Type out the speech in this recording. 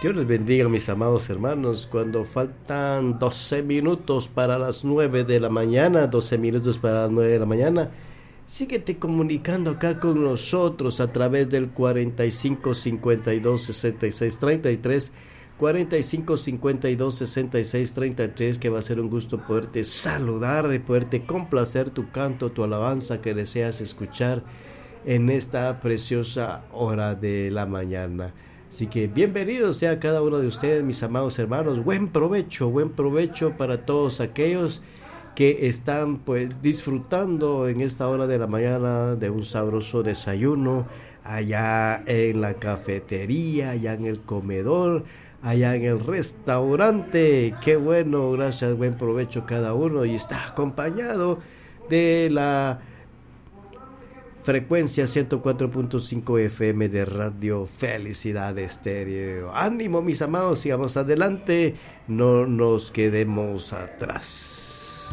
Dios les bendiga, mis amados hermanos. Cuando faltan 12 minutos para las 9 de la mañana, 12 minutos para las 9 de la mañana, síguete comunicando acá con nosotros a través del 45 52 66 33, 45 52 66 33, que va a ser un gusto poderte saludar y poderte complacer tu canto, tu alabanza que deseas escuchar en esta preciosa hora de la mañana. Así que bienvenidos sea cada uno de ustedes, mis amados hermanos. Buen provecho para todos aquellos que están pues disfrutando en esta hora de la mañana de un sabroso desayuno allá en la cafetería, allá en el comedor, allá en el restaurante. Qué bueno, gracias, buen provecho cada uno, y está acompañado de la frecuencia 104.5 FM de Radio Felicidad Estéreo. Ánimo, mis amados, sigamos adelante, no nos quedemos atrás.